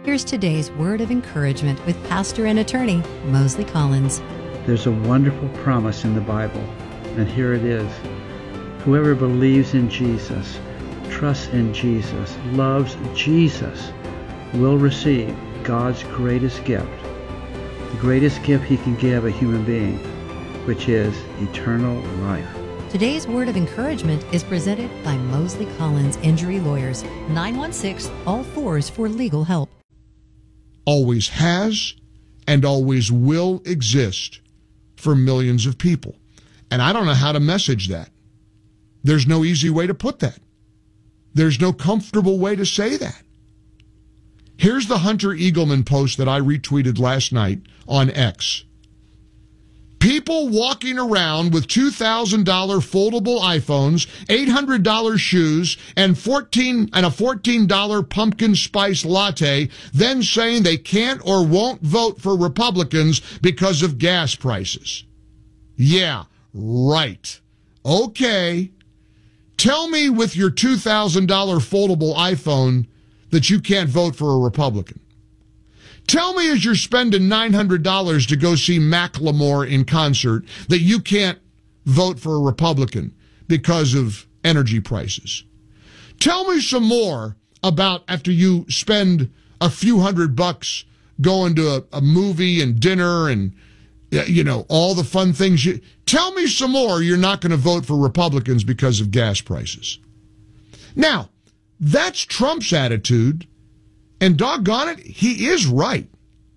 Here's today's word of encouragement with pastor and attorney Mosley Collins. There's a wonderful promise in the Bible, and here it is. Whoever believes in Jesus, trusts in Jesus, loves Jesus, will receive God's greatest gift, the greatest gift He can give a human being, which is eternal life. Today's word of encouragement is presented by Mosley Collins Injury Lawyers, 916-ALL-4s for legal help. Always has and always will exist for millions of people. And I don't know how to message that. There's no easy way to put that. There's no comfortable way to say that. Here's the Hunter Eagleman post that I retweeted last night on X. People walking around with $2,000 foldable iPhones, $800 shoes, and a $14 pumpkin spice latte, then saying they can't or won't vote for Republicans because of gas prices. Yeah, right. Okay. Tell me with your $2,000 foldable iPhone that you can't vote for a Republican. Tell me as you're spending $900 to go see Macklemore in concert that you can't vote for a Republican because of energy prices. Tell me some more about after you spend a few $100 going to a movie and dinner and, you know, all the fun things. Tell me some more you're not going to vote for Republicans because of gas prices. Now, that's Trump's attitude. And doggone it, he is right.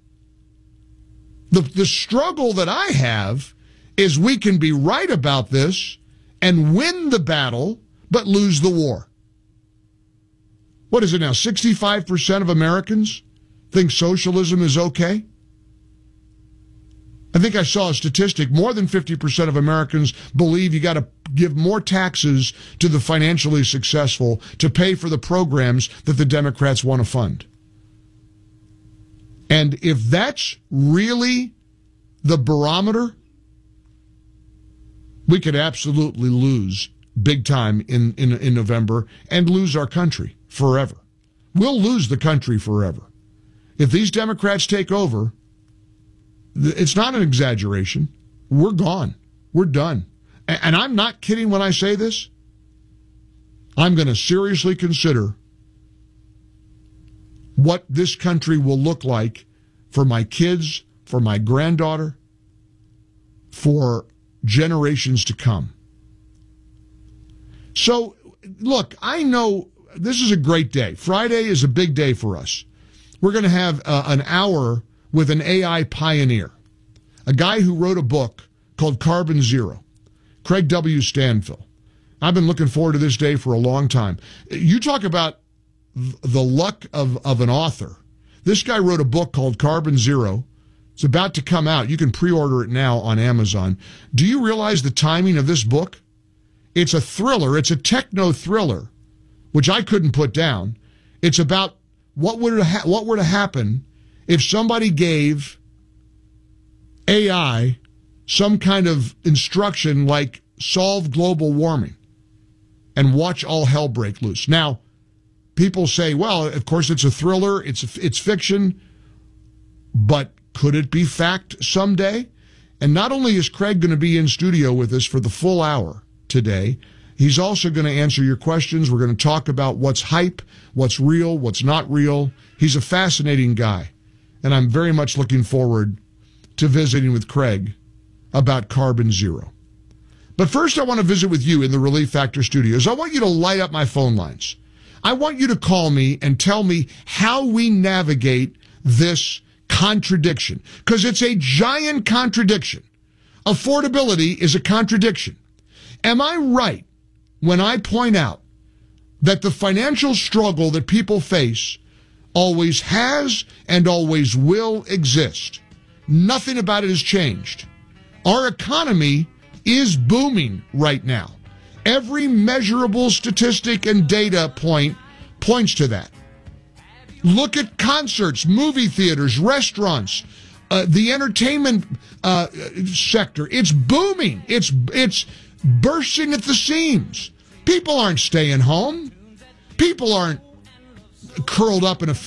The struggle that I have is we can be right about this and win the battle, but lose the war. What is it now? 65% of Americans think socialism is okay? I think I saw a statistic. More than 50% of Americans believe you got to give more taxes to the financially successful to pay for the programs that the Democrats want to fund. And if that's really the barometer, we could absolutely lose big time in November and lose our country forever. We'll lose the country forever. If these Democrats take over, it's not an exaggeration. We're gone. We're done. And I'm not kidding when I say this. I'm going to seriously consider what this country will look like for my kids, for my granddaughter, for generations to come. So, look, I know this is a great day. Friday is a big day for us. We're going to have an hour with an AI pioneer, a guy who wrote a book called Carbon Zero, Craig W. Stanfill. I've been looking forward to this day for a long time. You talk about the luck of an author. This guy wrote a book called Carbon Zero. It's about to come out. You can pre-order it now on Amazon. Do you realize the timing of this book? It's a thriller. It's a techno thriller, which I couldn't put down. It's about what were to happen if somebody gave AI some kind of instruction like solve global warming and watch all hell break loose. Now, people say, well, of course it's a thriller, it's fiction, but could it be fact someday? And not only is Craig going to be in studio with us for the full hour today, he's also going to answer your questions. We're going to talk about what's hype, what's real, what's not real. He's a fascinating guy, and I'm very much looking forward to visiting with Craig about Carbon Zero. But first, I want to visit with you in the Relief Factor studios. I want you to light up my phone lines. I want you to call me and tell me how we navigate this contradiction, because it's a giant contradiction. Affordability is a contradiction. Am I right when I point out that the financial struggle that people face always has and always will exist? Nothing about it has changed. Our economy is booming right now. Every measurable statistic and data point points to that. Look at concerts, movie theaters, restaurants, the entertainment sector. It's booming. It's bursting at the seams. People aren't staying home. People aren't curled up in a